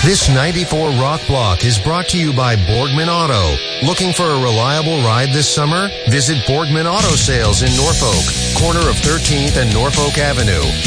This 94 Rock Block is brought to you by Borgman Auto. Looking for a reliable ride this summer? Visit Borgman Auto Sales in Norfolk, corner of 13th and Norfolk Avenue.